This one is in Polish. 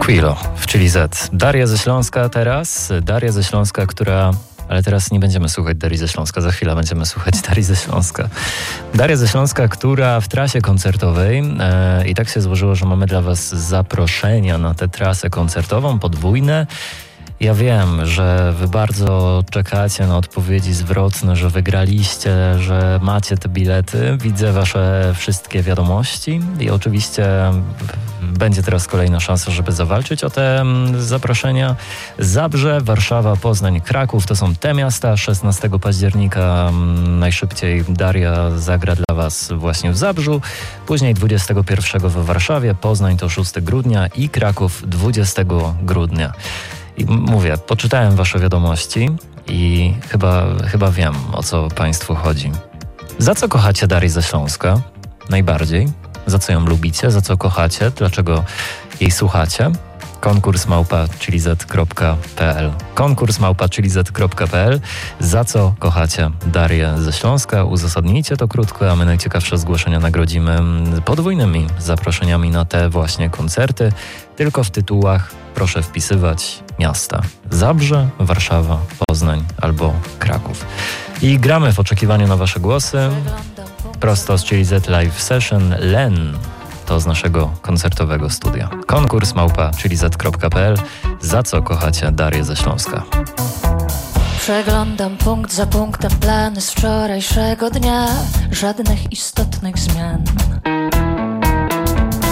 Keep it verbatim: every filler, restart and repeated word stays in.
Quilo w Chili Z. Daria ze Śląska teraz. Daria ze Śląska, która... Ale teraz nie będziemy słuchać Darii ze Śląska, za chwilę będziemy słuchać Darii ze Śląska. Daria ze Śląska, która w trasie koncertowej e, i tak się złożyło, że mamy dla Was zaproszenia na tę trasę koncertową, podwójne. Ja wiem, że Wy bardzo czekacie na odpowiedzi zwrotne, że wygraliście, że macie te bilety. Widzę Wasze wszystkie wiadomości i oczywiście będzie teraz kolejna szansa, żeby zawalczyć o te zaproszenia. Zabrze, Warszawa, Poznań, Kraków to są te miasta. szesnastego października najszybciej Daria zagra dla Was właśnie w Zabrzu. Później dwudziestego pierwszego we Warszawie, Poznań to szóstego grudnia i Kraków dwudziestego grudnia. I mówię, poczytałem Wasze wiadomości i chyba, chyba wiem, o co Państwu chodzi. Za co kochacie Darię ze Śląska? Najbardziej. Za co ją lubicie? Za co kochacie? Dlaczego jej słuchacie? Konkurs małpa chilizet kropka p l. Konkurs małpa chilizet kropka p l. Za co kochacie Darię ze Śląska? Uzasadnijcie to krótko, a my najciekawsze zgłoszenia nagrodzimy podwójnymi zaproszeniami na te właśnie koncerty. Tylko w tytułach proszę wpisywać miasta: Zabrze, Warszawa, Poznań albo Kraków. I gramy w oczekiwaniu na Wasze głosy. Prosto z Chili Z Live Session. Len to z naszego koncertowego studia. Konkurs małpa chilizet kropka p l. Za co kochacie Darię ze Śląska? Przeglądam punkt za punktem plany z wczorajszego dnia. Żadnych istotnych zmian.